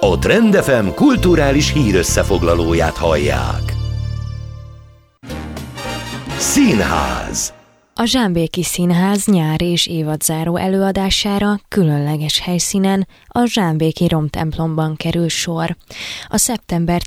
A Trend FM kulturális hírösszefoglalóját hallják. Színház. A Zsámbéki Színház nyár és évadzáró előadására különleges helyszínen, a Zsámbéki Romtemplomban kerül sor. A szeptember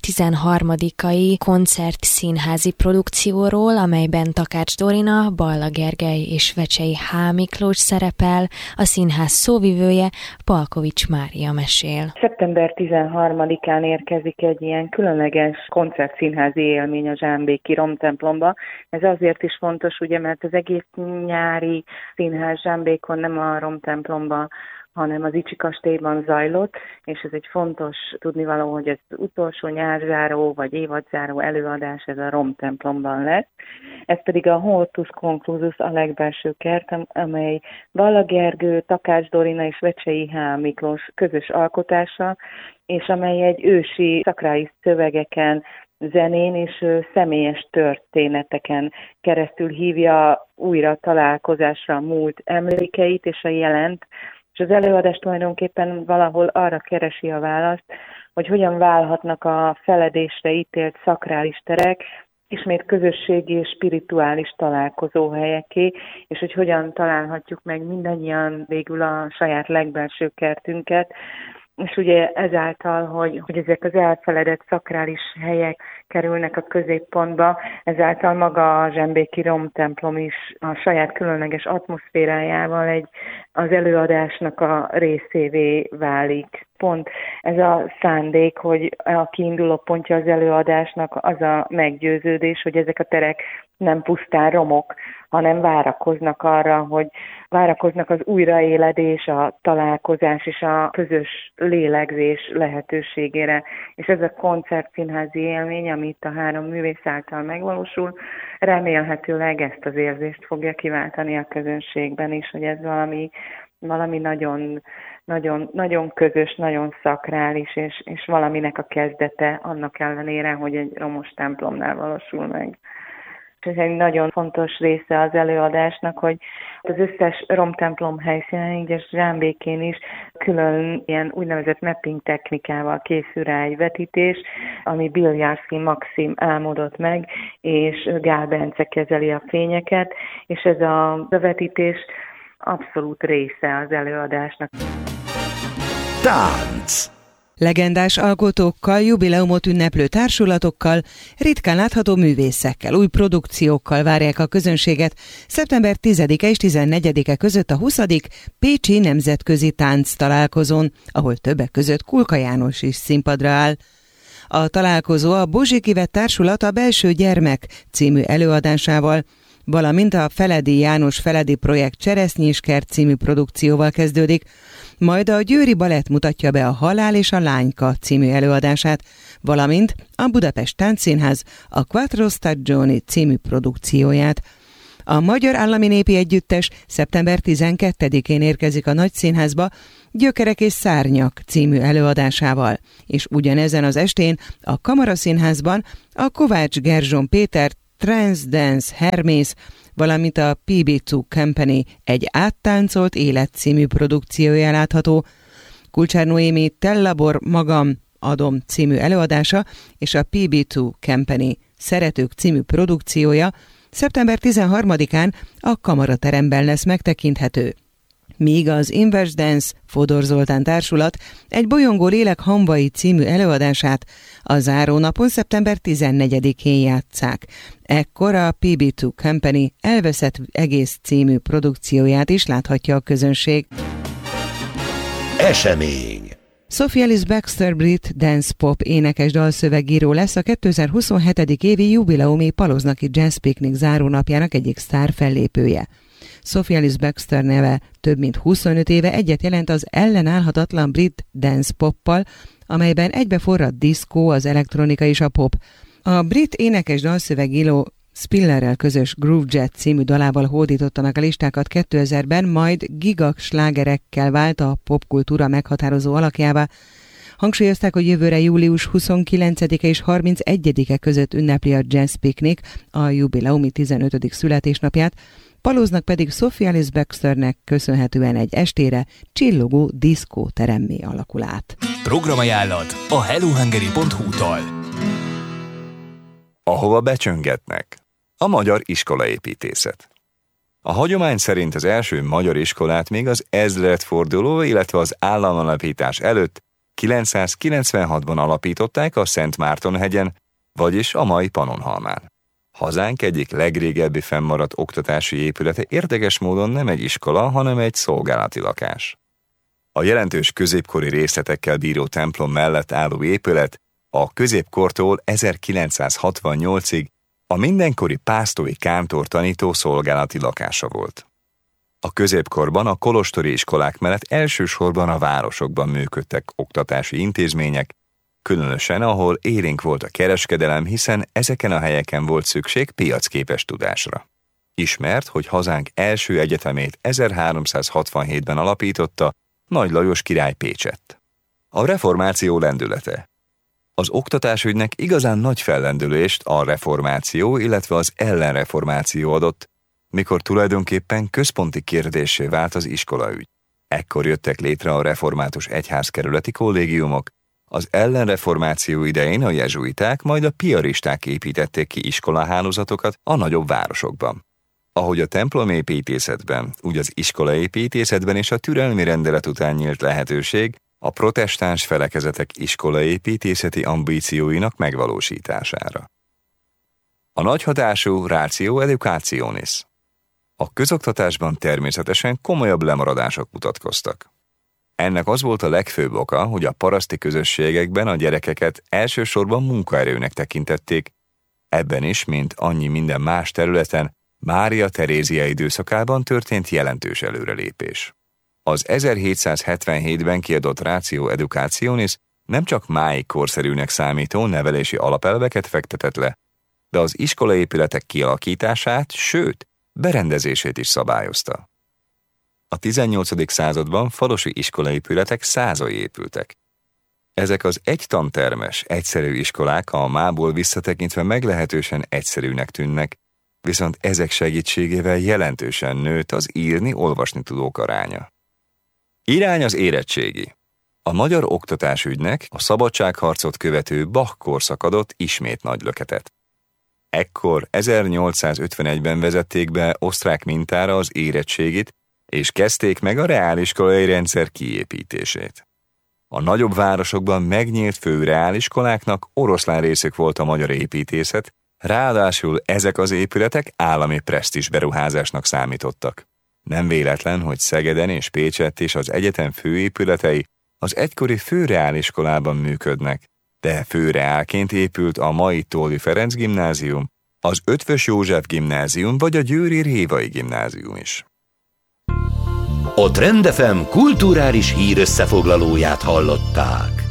13-ai koncertszínházi produkcióról, amelyben Takács Dorina, Balla Gergely és Vecsey H. Miklós szerepel, a színház szóvivője, Palkovics Mária mesél. Szeptember 13-án érkezik egy ilyen különleges koncertszínházi élmény a Zsámbéki Romtemplomba. Ez azért is fontos, ugye, mert az egész nyári színház Zsámbékon nem a Romtemplomban, hanem az Icsi kastélyban zajlott, és ez egy fontos tudnivaló, hogy ez utolsó nyárzáró vagy évadzáró előadás, ez a Romtemplomban lesz. Ez pedig a Hortus Conclusus a legbelső kert, amely Balla Gergő, Takács Dorina és Vecsey H. Miklós közös alkotása, és amely egy ősi szakrális szövegeken, zenén és személyes történeteken keresztül hívja újra találkozásra a múlt emlékeit és a jelent, és az előadás tulajdonképpen valahol arra keresi a választ, hogy hogyan válhatnak a feledésre ítélt szakrális terek ismét közösségi és spirituális találkozóhelyeké, és hogy hogyan találhatjuk meg mindannyian végül a saját legbelső kertünket, és ugye ezáltal, hogy ezek az elfeledett szakrális helyek kerülnek a középpontba, ezáltal maga a Zsámbéki Romtemplom is a saját különleges atmoszférájával az előadásnak a részévé válik. Pont ez a szándék, hogy a kiinduló pontja az előadásnak az a meggyőződés, hogy ezek a terek nem pusztán romok, hanem várakoznak arra, hogy várakoznak az újraéledés, a találkozás és a közös lélegzés lehetőségére. És ez a koncertszínházi élmény, ami itt a három művész által megvalósul, remélhetőleg ezt az érzést fogja kiváltani a közönségben is, hogy ez valami nagyon, nagyon, nagyon közös, nagyon szakrális, és valaminek a kezdete annak ellenére, hogy egy romos templomnál valósul meg. Ez egy nagyon fontos része az előadásnak, hogy az összes romtemplom helyszínen, így a Zsámbékén is külön ilyen úgynevezett mapping technikával készül rá egy vetítés, ami Biljárszky Maxim álmodott meg, és Gál Bence kezeli a fényeket, és ez a vetítés abszolút része az előadásnak. Tánc. Legendás alkotókkal, jubileumot ünneplő társulatokkal, ritkán látható művészekkel, új produkciókkal várják a közönséget szeptember 10-e és 14-e között a 20. Pécsi Nemzetközi Tánc találkozón, ahol többek között Kulka János is színpadra áll. A találkozó a Bozsik Társulat a Belső Gyermek című előadásával, valamint a Feledi János Feledi Projekt Cseresznyéskert című produkcióval kezdődik, majd a Győri Balett mutatja be a Halál és a Lányka című előadását, valamint a Budapest Táncszínház a Quattro Stagioni című produkcióját. A Magyar Állami Népi Együttes szeptember 12-én érkezik a Nagyszínházba Gyökerek és Szárnyak című előadásával, és ugyanezen az estén a Kamaraszínházban a Kovács Gerzson Péter Transdance Hermész, valamint a PB2 Company egy áttáncolt élet című produkciója látható, Kulcsár Noémi Tellabor Magam Adom című előadása és a PB2 Company Szeretők című produkciója szeptember 13-án a Kamarateremben lesz megtekinthető. Míg az Inverse Dance Fodor Zoltán Társulat egy Bolyongó Lélek hamvai című előadását a zárónapon szeptember 14-én játsszák. Ekkor a PB2 Company Elveszett egész című produkcióját is láthatja a közönség. Esemény. Sophie Ellis Bextor brit dance pop énekes dalszövegíró lesz a 2027. évi jubileumi Paloznaki Jazz Picnic zárónapjának egyik sztár fellépője. Sophie Ellis Bextor neve több mint 25 éve egyet jelent az ellenállhatatlan brit dance poppal, amelyben egybeforrad diszkó, az elektronika és a pop. A brit énekes dalszövegíró Spillerrel közös Groove Jet című dalával hódította meg a listákat 2000-ben, majd gigak slágerekkel vált a popkultúra meghatározó alakjává. Hangsúlyozták, hogy jövőre július 29-e és 31-e között ünnepli a Jazz Picnic a jubileumi 15. születésnapját. Palóznak pedig Sophia Alice Baxternek köszönhetően egy estére csillogó diszkóteremmé alakul át. Programajánlat a hellohungary.hu-tól. Ahova becsöngetnek. A magyar iskolaépítészet. A hagyomány szerint az első magyar iskolát még az ezredforduló, illetve az államalapítás előtt 996-ban alapították a Szent-Márton-hegyen, vagyis a mai Pannonhalmán. Hazánk egyik legrégebbi fennmaradt oktatási épülete érdekes módon nem egy iskola, hanem egy szolgálati lakás. A jelentős középkori részletekkel bíró templom mellett álló épület a középkortól 1968-ig a mindenkori pásztori kántor tanító szolgálati lakása volt. A középkorban a kolostori iskolák mellett elsősorban a városokban működtek oktatási intézmények, különösen ahol élénk volt a kereskedelem, hiszen ezeken a helyeken volt szükség piacképes tudásra. Ismert, hogy hazánk első egyetemét 1367-ben alapította Nagy Lajos király Pécsett. A reformáció lendülete. Az oktatásügynek igazán nagy fellendülést a reformáció, illetve az ellenreformáció adott, mikor tulajdonképpen központi kérdéssé vált az iskolaügy. Ekkor jöttek létre a református egyházkerületi kollégiumok, az ellenreformáció idején a jezsuiták, majd a piaristák építették ki iskolahálózatokat a nagyobb városokban. Ahogy a templomépítészetben, úgy az iskolaépítészetben és a türelmi rendelet után nyílt lehetőség a protestáns felekezetek iskolaépítészeti ambícióinak megvalósítására. A nagyhatású ratio educationis. A közoktatásban természetesen komolyabb lemaradások mutatkoztak. Ennek az volt a legfőbb oka, hogy a paraszti közösségekben a gyerekeket elsősorban munkaerőnek tekintették, ebben is, mint annyi minden más területen, Mária Terézia időszakában történt jelentős előrelépés. Az 1777-ben kiadott Ratio Educationis nem csak máig korszerűnek számító nevelési alapelveket fektetett le, de az iskolaépületek kialakítását, sőt, berendezését is szabályozta. A 18. században falusi iskolaépületek százai épültek. Ezek az egytantermes, egyszerű iskolák a mából visszatekintve meglehetősen egyszerűnek tűnnek, viszont ezek segítségével jelentősen nőtt az írni-olvasni tudók aránya. Irány az érettségi. A magyar oktatásügynek a szabadságharcot követő Bach korszak adott ismét nagy löketet. Ekkor 1851-ben vezették be osztrák mintára az érettségit, és kezdték meg a reáliskolai rendszer kiépítését. A nagyobb városokban megnyílt főreáliskoláknak oroszlán részük volt a magyar építészet, ráadásul ezek az épületek állami presztízs beruházásnak számítottak. Nem véletlen, hogy Szegeden és Pécsett és az egyetem főépületei az egykori főreáliskolában működnek, de főreálként épült a mai Toldi Ferenc gimnázium, az Eötvös József gimnázium vagy a Győri Révai gimnázium is. A Trend FM kulturális hírösszefoglalóját hallották.